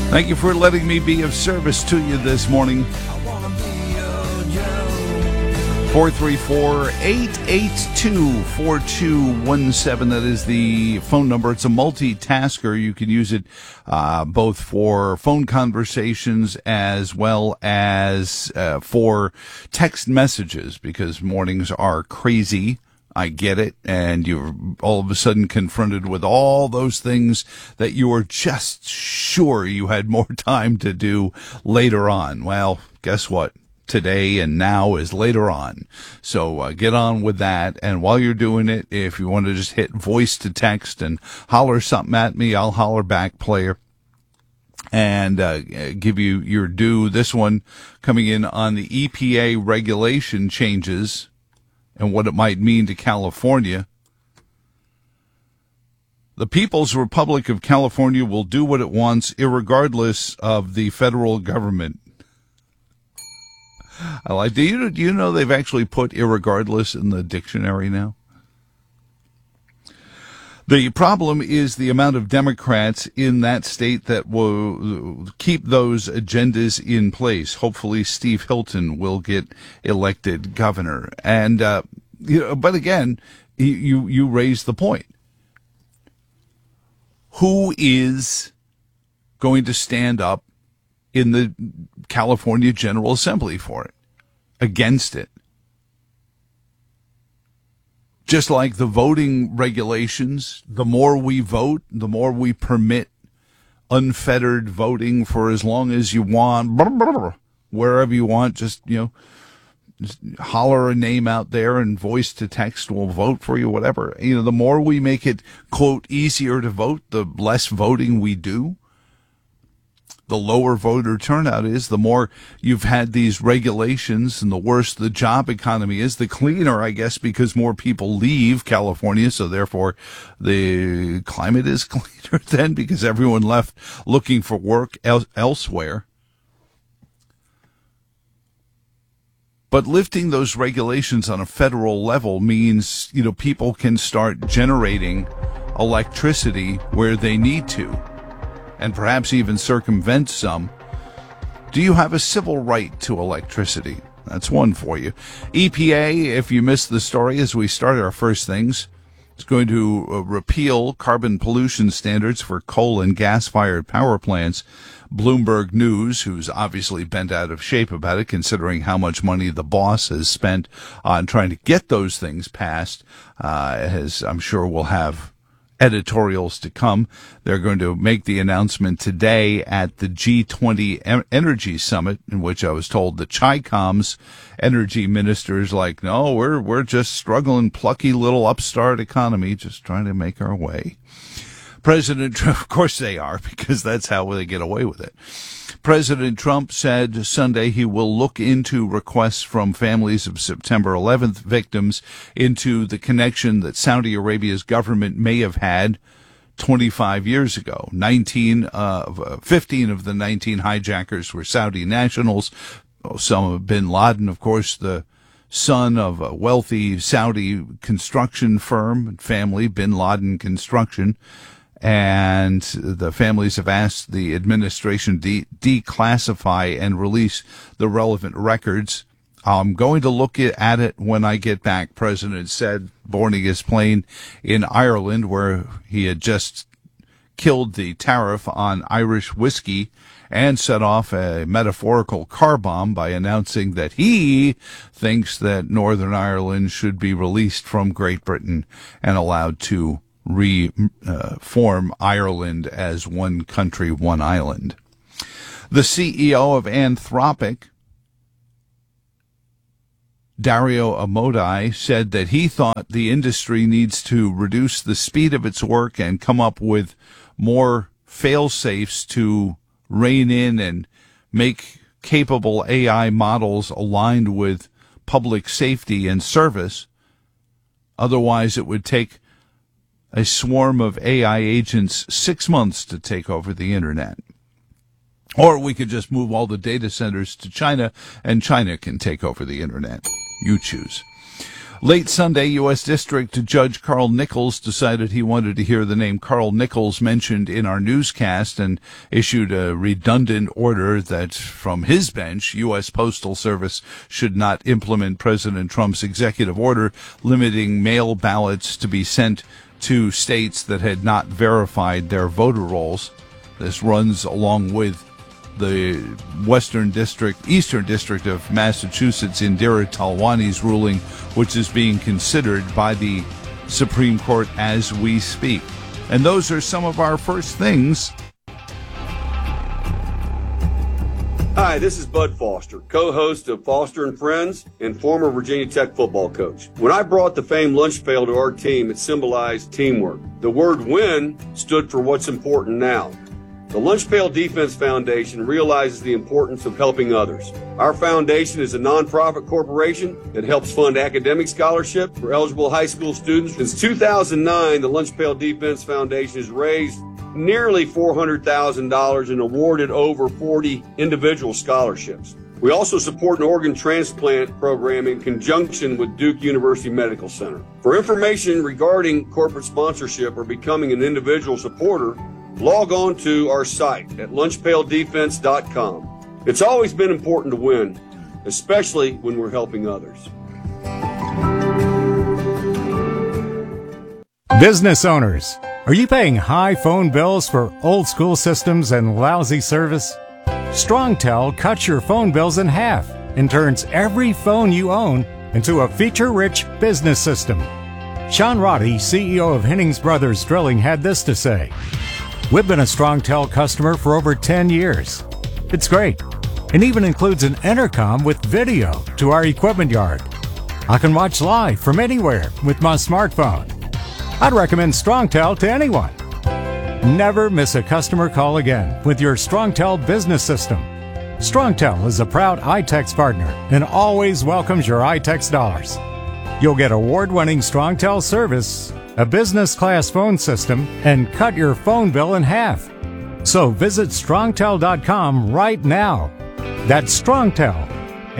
Thank you for letting me be of service to you this morning. 434-882-4217. That is the phone number. It's a multitasker. You can use it both for phone conversations as well as for text messages, because mornings are crazy. I get it. And you're all of a sudden confronted with all those things that you were just sure you had more time to do later on. Well, guess what? Today and now is later on. So get on with that. And while you're doing it, if you want to just hit voice to text and holler something at me, I'll holler back, player, and give you your due. This one coming in on the EPA regulation changes and what it might mean to California. The People's Republic of California will do what it wants, irregardless of the federal government. I like. Do you know they've actually put irregardless in the dictionary now? The problem is the amount of Democrats in that state that will keep those agendas in place. Hopefully, Steve Hilton will get elected governor. And but again, you raise the point. Who is going to stand up in the California General Assembly for it, against it? Just like the voting regulations, the more we vote, the more we permit unfettered voting for as long as you want, wherever you want. Just holler a name out there and voice to text will vote for you, whatever. The more we make it, quote, easier to vote, the less voting we do. The lower voter turnout is, the more you've had these regulations, and the worse the job economy is, the cleaner, I guess, because more people leave California, so therefore the climate is cleaner then, because everyone left looking for work elsewhere. But lifting those regulations on a federal level means, people can start generating electricity where they need to, and perhaps even circumvent some. Do you have a civil right to electricity? That's one for you. EPA, if you missed the story as we started our first things, is going to repeal carbon pollution standards for coal and gas-fired power plants. Bloomberg News, who's obviously bent out of shape about it, considering how much money the boss has spent on trying to get those things passed, I'm sure will have editorials to come. They're going to make the announcement today at the G20 Energy Summit, in which I was told the Chi-Com's energy ministers no, we're just struggling, plucky little upstart economy, just trying to make our way. President Trump, of course they are, because that's how they get away with it. President Trump said Sunday he will look into requests from families of September 11th victims into the connection that Saudi Arabia's government may have had 25 years ago. 15 of the 19 hijackers were Saudi nationals. Osama bin Laden, of course, the son of a wealthy Saudi construction firm and family, Bin Laden Construction. And the families have asked the administration to declassify and release the relevant records. I'm going to look at it when I get back, President said, boarding his plane in Ireland, where he had just killed the tariff on Irish whiskey and set off a metaphorical car bomb by announcing that he thinks that Northern Ireland should be released from Great Britain and allowed to reform Ireland as one country, one island. The CEO of Anthropic, Dario Amodei, said that he thought the industry needs to reduce the speed of its work and come up with more fail-safes to rein in and make capable AI models aligned with public safety and service. Otherwise, it would take a swarm of AI agents 6 months to take over the internet. Or we could just move all the data centers to China, and China can take over the internet. You choose. Late Sunday, U.S. District Judge Carl Nichols decided he wanted to hear the name Carl Nichols mentioned in our newscast and issued a redundant order that from his bench, U.S. Postal Service should not implement President Trump's executive order limiting mail ballots to be sent to states that had not verified their voter rolls. This runs along with the Eastern District of Massachusetts Indira Talwani's ruling, which is being considered by the Supreme Court as we speak. And those are some of our first things. Hi, this is Bud Foster, co-host of Foster and Friends and former Virginia Tech football coach. When I brought the famed lunch pail to our team, it symbolized teamwork. The word win stood for what's important now. The Lunch Pail Defense Foundation realizes the importance of helping others. Our foundation is a nonprofit corporation that helps fund academic scholarship for eligible high school students. Since 2009, the Lunch Pail Defense Foundation has raised nearly $400,000 and awarded over 40 individual scholarships. We also support an organ transplant program in conjunction with Duke University Medical Center. For information regarding corporate sponsorship or becoming an individual supporter, log on to our site at lunchpaildefense.com. It's always been important to win, especially when we're helping others. Business owners, are you paying high phone bills for old school systems and lousy service? StrongTel cuts your phone bills in half and turns every phone you own into a feature-rich business system. Sean Roddy, CEO of Hennings Brothers Drilling, had this to say: "We've been a StrongTel customer for over 10 years. It's great, and even includes an intercom with video to our equipment yard. I can watch live from anywhere with my smartphone. I'd recommend StrongTel to anyone. Never miss a customer call again with your StrongTel business system. StrongTel is a proud iTex partner and always welcomes your iTex dollars. You'll get award-winning StrongTel service, a business-class phone system, and cut your phone bill in half. So visit strongtel.com right now. That's StrongTel,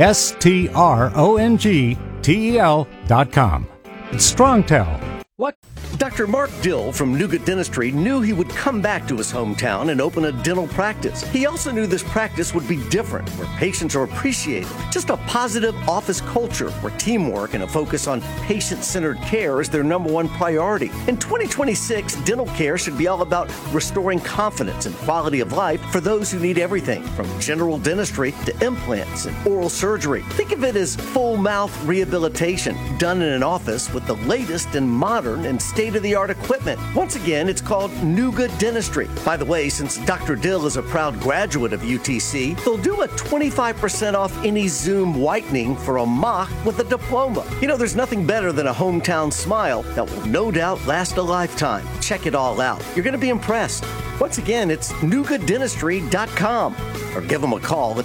StrongTel.com. It's StrongTel. What? Dr. Mark Dill from Nuga Dentistry knew he would come back to his hometown and open a dental practice. He also knew this practice would be different, where patients are appreciated. Just a positive office culture where teamwork and a focus on patient-centered care is their number one priority. In 2026, dental care should be all about restoring confidence and quality of life for those who need everything from general dentistry to implants and oral surgery. Think of it as full mouth rehabilitation done in an office with the latest and modern and state-of-the-art equipment. Once again, it's called Nuga Dentistry. By the way, since Dr. Dill is a proud graduate of UTC, they'll do a 25% off any Zoom whitening for a mock with a diploma. You know, there's nothing better than a hometown smile that will no doubt last a lifetime. Check it all out. You're going to be impressed. Once again, it's nugadentistry.com or give them a call at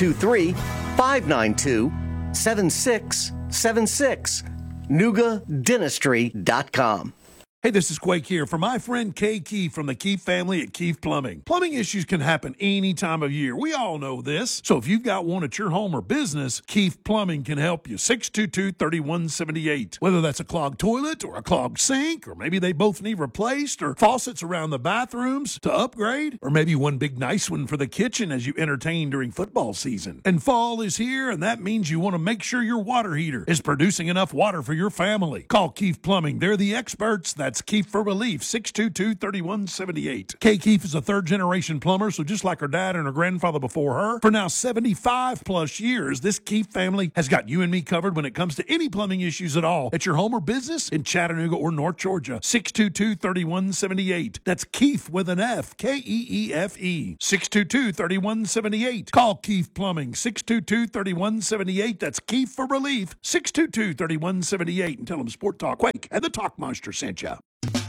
423-592-7676. nugadentistry.com. Hey, this is Quake here for my friend Kay Keefe from the Keefe family at Keefe Plumbing. Plumbing issues can happen any time of year. We all know this. So if you've got one at your home or business, Keefe Plumbing can help you. 622-3178. Whether that's a clogged toilet or a clogged sink, or maybe they both need replaced, or faucets around the bathrooms to upgrade, or maybe one big nice one for the kitchen as you entertain during football season. And fall is here, and that means you want to make sure your water heater is producing enough water for your family. Call Keefe Plumbing. They're the experts. That's Keefe for Relief, 622-3178. Kay Keefe is a third-generation plumber, so just like her dad and her grandfather before her, for now 75-plus years, this Keefe family has got you and me covered when it comes to any plumbing issues at all at your home or business in Chattanooga or North Georgia. 622-3178. That's Keefe with an F, Keefe. 622-3178. Call Keefe Plumbing, 622-3178. That's Keefe for Relief, 622-3178. And tell them Sport Talk Quake and the Talk Monster sent you.